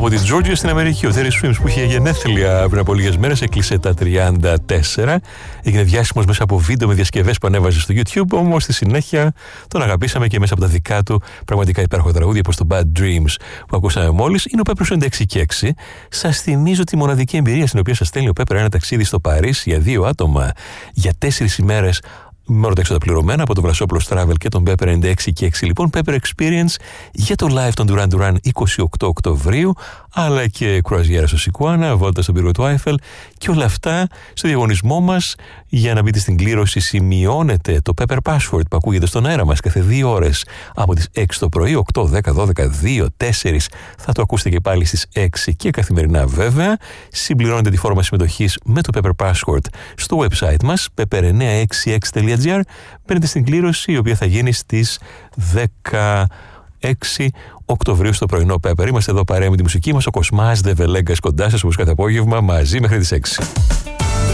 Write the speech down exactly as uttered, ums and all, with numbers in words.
Από τη Τζόρτζια στην Αμερική, ο Terry Swims, που είχε γενέθλια πριν από λίγες μέρες, έκλεισε τα τριάντα τέσσερα. Έγινε διάσημος μέσα από βίντεο με διασκευές που ανέβαζε στο YouTube, όμως στη συνέχεια τον αγαπήσαμε και μέσα από τα δικά του πραγματικά υπέροχα τραγούδια, όπως το Bad Dreams που ακούσαμε μόλις. Είναι ο Pepper ενενήντα έξι και έξι. Σας θυμίζω τη μοναδική εμπειρία στην οποία σας στέλνει ο Pepper ένα ταξίδι στο Παρίσι για δύο άτομα για τέσσερις ημέρες, με όλα τα έξοδα πληρωμένα από το Βρασόπουλος Travel και τον Pepper ενενήντα έξι και έξι. Λοιπόν, Pepper Experience για το live των Duran Duran είκοσι οκτώ Οκτωβρίου, αλλά και κρουαζιέρα στο Σικουάνα, βόλτα στον πύργο του Άιφελ και όλα αυτά στο διαγωνισμό μας. Για να μπείτε στην κλήρωση, σημειώνετε το Pepper Password που ακούγεται στον αέρα μας κάθε δύο ώρες από τις έξι το πρωί, οκτώ, δέκα, δώδεκα, δύο, τέσσερα. Θα το ακούσετε και πάλι στις έξι και καθημερινά βέβαια. Συμπληρώνετε τη φόρμα συμμετοχής με το Pepper Password στο website μας, pepper εννιακόσια εξήντα έξι τελεία gr. Μπαίνετε στην κλήρωση, η οποία θα γίνει στις δεκαέξι Οκτωβρίου στο πρωινό Pepper. Είμαστε εδώ παρέα με τη μουσική μας, ο Κοσμάς Δεβελέγκας κοντά σας όπως κάθε απόγευμα, μαζί μέχρι τις έξι.